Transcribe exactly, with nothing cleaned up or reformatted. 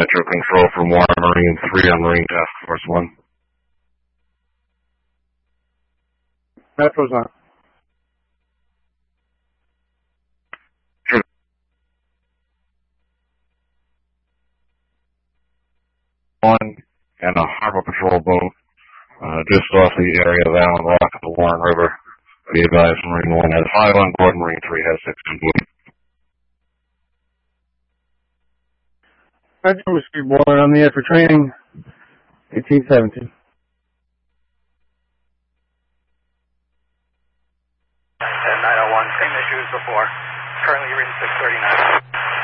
Metro Control from Warren Marine three on Marine Task Force one. Metro's on. Sure. One and a Harbor Patrol boat uh, just off the area of Allen Rock at the Warren River. Be advised, Marine one has five on board, Marine three has six on board. Metro Whiskey Boy on the air for training. eighteen seventeen. nine oh one, same issues before. Currently reading six thirty-nine.